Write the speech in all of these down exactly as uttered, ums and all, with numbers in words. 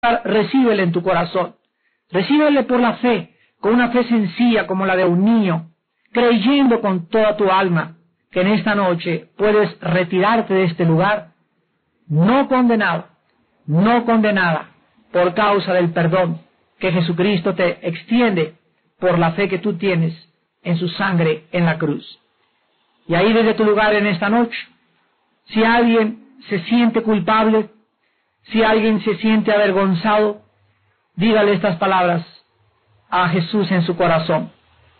recíbele en tu corazón. Recíbele por la fe, con una fe sencilla como la de un niño, creyendo con toda tu alma que en esta noche puedes retirarte de este lugar, no condenado, no condenada, por causa del perdón que Jesucristo te extiende por la fe que tú tienes en su sangre en la cruz. Y ahí desde tu lugar en esta noche, si alguien se siente culpable, si alguien se siente avergonzado, dígale estas palabras a Jesús en su corazón.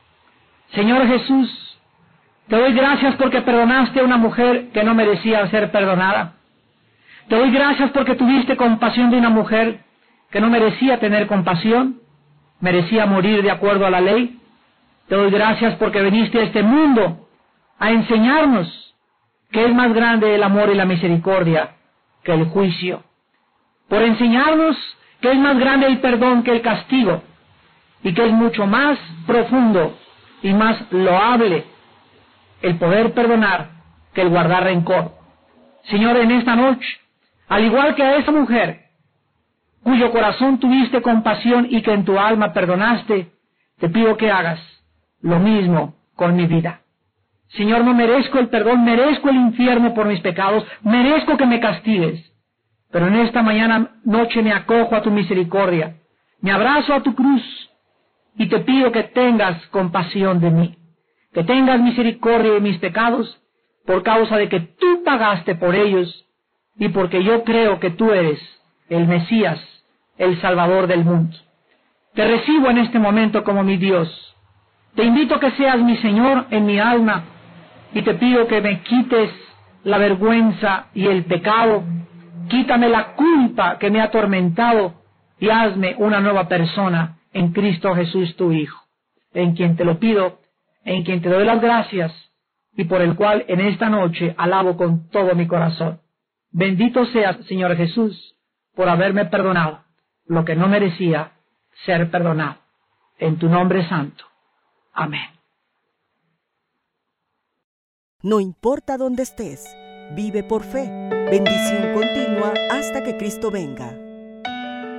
Señor Jesús, te doy gracias porque perdonaste a una mujer que no merecía ser perdonada. Te doy gracias porque tuviste compasión de una mujer que no merecía tener compasión, merecía morir de acuerdo a la ley. Te doy gracias porque viniste a este mundo a enseñarnos que es más grande el amor y la misericordia que el juicio, por enseñarnos que es más grande el perdón que el castigo, y que es mucho más profundo y más loable el poder perdonar que el guardar rencor. Señor, en esta noche, al igual que a esa mujer, cuyo corazón tuviste compasión y que en tu alma perdonaste, te pido que hagas lo mismo con mi vida. Señor, no merezco el perdón, merezco el infierno por mis pecados, merezco que me castigues, pero en esta mañana noche me acojo a tu misericordia, me abrazo a tu cruz y te pido que tengas compasión de mí, que tengas misericordia de mis pecados por causa de que tú pagaste por ellos y porque yo creo que tú eres el Mesías, el Salvador del mundo. Te recibo en este momento como mi Dios. Te invito a que seas mi Señor en mi alma y te pido que me quites la vergüenza y el pecado, quítame la culpa que me ha atormentado y hazme una nueva persona en Cristo Jesús tu Hijo, en quien te lo pido, en quien te doy las gracias y por el cual en esta noche alabo con todo mi corazón. Bendito seas, Señor Jesús, por haberme perdonado lo que no merecía ser perdonado. En tu nombre santo. Amén. No importa dónde estés, vive por fe. Bendición continua hasta que Cristo venga.